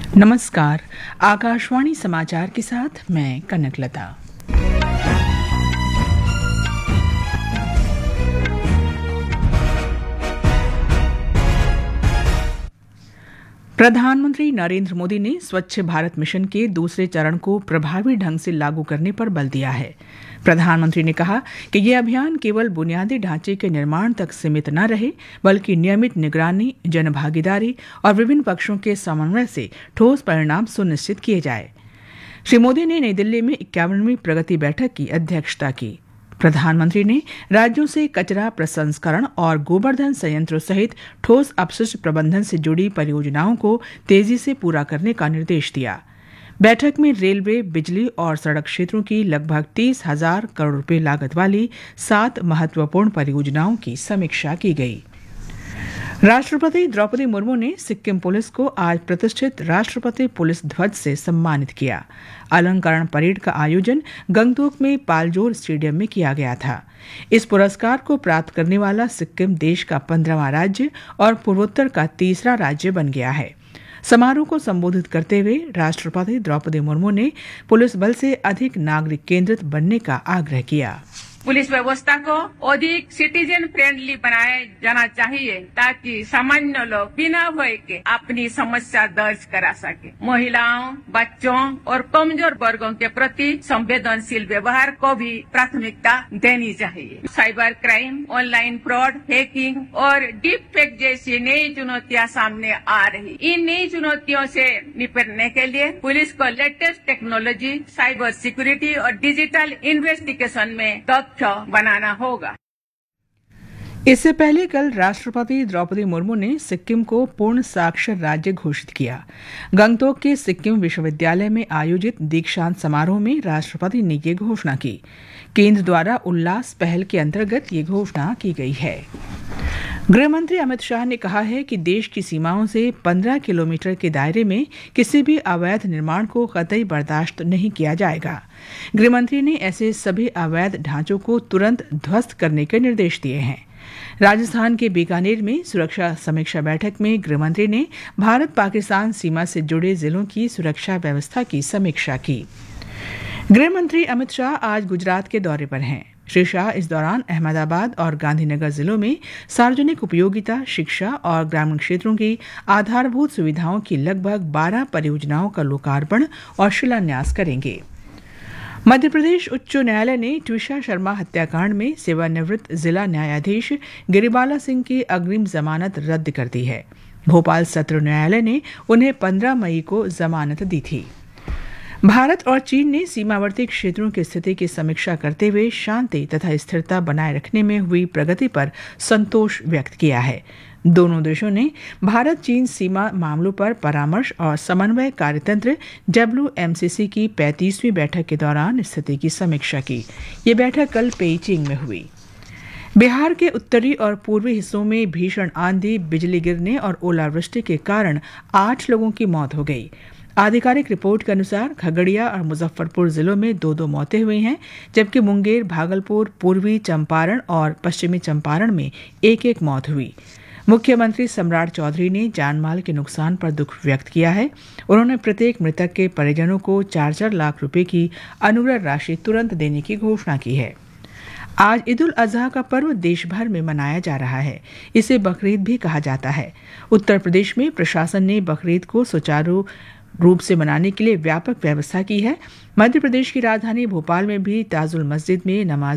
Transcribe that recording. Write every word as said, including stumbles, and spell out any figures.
नमस्कार। आकाशवाणी समाचार के साथ मैं कनकलता। प्रधानमंत्री नरेंद्र मोदी ने स्वच्छ भारत मिशन के दूसरे चरण को प्रभावी ढंग से लागू करने पर बल दिया है। प्रधानमंत्री ने कहा कि यह अभियान केवल बुनियादी ढांचे के निर्माण तक सीमित न रहे, बल्कि नियमित निगरानी, जनभागीदारी और विभिन्न पक्षों के समन्वय से ठोस परिणाम सुनिश्चित किए जाए। श्री मोदी ने नई दिल्ली में इक्यावनवीं प्रगति बैठक की अध्यक्षता की। प्रधानमंत्री ने राज्यों से कचरा प्रसंस्करण और गोबरधन संयंत्रों सहित ठोस अपशिष्ट प्रबंधन से जुड़ी परियोजनाओं को तेजी से पूरा करने का निर्देश दिया। बैठक में रेलवे, बिजली और सड़क क्षेत्रों की लगभग तीस हजार करोड़ रुपए लागत वाली सात महत्वपूर्ण परियोजनाओं की समीक्षा की गई। राष्ट्रपति द्रौपदी मुर्मू ने सिक्किम पुलिस को आज प्रतिष्ठित राष्ट्रपति पुलिस ध्वज से सम्मानित किया। अलंकरण परेड का आयोजन गंगटोक में पालजोर स्टेडियम में किया गया था। इस पुरस्कार को प्राप्त करने वाला सिक्किम देश का पंद्रहवां राज्य और पूर्वोत्तर का तीसरा राज्य बन गया है। समारोह को संबोधित करते हुए राष्ट्रपति द्रौपदी मुर्मू ने पुलिस बल से अधिक नागरिक केंद्रित बनने का आग्रह किया। पुलिस व्यवस्था को अधिक सिटीजन फ्रेंडली बनाया जाना चाहिए ताकि सामान्य लोग बिना भय के अपनी समस्या दर्ज करा सके। महिलाओं, बच्चों और कमजोर वर्गों के प्रति संवेदनशील व्यवहार को भी प्राथमिकता देनी चाहिए। Cyber crime, online fraud, hacking और डीप फेक जैसी नई चुनौतियां सामने आ रही। इन नई चुनौतियों से निपटने के लिए पुलिस को लेटेस्ट टेक्नोलॉजी, साइबर सिक्योरिटी और डिजिटल इन्वेस्टिगेशन में बनाना होगा। इससे पहले कल राष्ट्रपति द्रौपदी मुर्मू ने सिक्किम को पूर्ण साक्षर राज्य घोषित किया। गंगटोक के सिक्किम विश्वविद्यालय में आयोजित दीक्षांत समारोह में राष्ट्रपति ने ये घोषणा की। केंद्र द्वारा उल्लास पहल के अंतर्गत ये घोषणा की गई है। गृह मंत्री अमित शाह ने कहा है कि देश की सीमाओं से पंद्रह किलोमीटर के दायरे में किसी भी अवैध निर्माण को कतई बर्दाश्त नहीं किया जाएगा। गृह मंत्री ने ऐसे सभी अवैध ढांचों को तुरंत ध्वस्त करने के निर्देश दिए हैं। राजस्थान के बीकानेर में सुरक्षा समीक्षा बैठक में गृह मंत्री ने भारत पाकिस्तान सीमा से जुड़े जिलों की सुरक्षा व्यवस्था की समीक्षा की। गृह मंत्री अमित शाह आज गुजरात के दौरे पर हैं। श्री शाह इस दौरान अहमदाबाद और गांधीनगर जिलों में सार्वजनिक उपयोगिता, शिक्षा और ग्रामीण क्षेत्रों की आधारभूत सुविधाओं की लगभग बारह परियोजनाओं का लोकार्पण और शिलान्यास करेंगे। मध्य प्रदेश उच्च न्यायालय ने ट्विशा शर्मा हत्याकांड में सेवानिवृत्त जिला न्यायाधीश गिरिबाला सिंह की अग्रिम जमानत रद्द कर दी है। भोपाल सत्र न्यायालय ने उन्हें पंद्रह मई को जमानत दी थी। भारत और चीन ने सीमावर्ती क्षेत्रों की स्थिति की समीक्षा करते हुए शांति तथा स्थिरता बनाए रखने में हुई प्रगति पर संतोष व्यक्त किया है। दोनों देशों ने भारत चीन सीमा मामलों पर परामर्श और समन्वय कार्यतंत्र डब्ल्यू एम सी सी की पैंतीसवीं बैठक के दौरान स्थिति की समीक्षा की। ये बैठक कल पेइचिंग में हुई। बिहार के उत्तरी और पूर्वी हिस्सों में भीषण आंधी, बिजली गिरने और ओलावृष्टि के कारण आठ लोगों की मौत हो गई। आधिकारिक रिपोर्ट के अनुसार खगड़िया और मुजफ्फरपुर जिलों में दो दो मौतें हुई हैं, जबकि मुंगेर, भागलपुर, पूर्वी चंपारण और पश्चिमी चंपारण में एक एक मौत हुई। मुख्यमंत्री सम्राट चौधरी ने जानमाल के नुकसान पर दुख व्यक्त किया है। उन्होंने प्रत्येक मृतक के परिजनों को चार चार लाख रुपए की अनुग्रह राशि तुरंत देने की घोषणा की है। आज ईद उल अजहा का पर्व देश भर में मनाया जा रहा है। इसे बकरीद भी कहा जाता है। उत्तर प्रदेश में प्रशासन ने बकरीद को सुचारू रूप से मनाने के लिए व्यापक व्यवस्था की है। मध्य प्रदेश की राजधानी भोपाल में भी ताजुल मस्जिद में नमाज